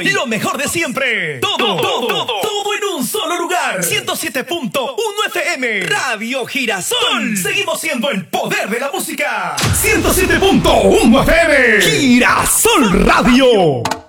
lo mejor de siempre. Todo en un solo lugar. 107.1 FM. Radio Girasol. Seguimos siendo el poder de la música. 107.1 FM. Girasol Radio.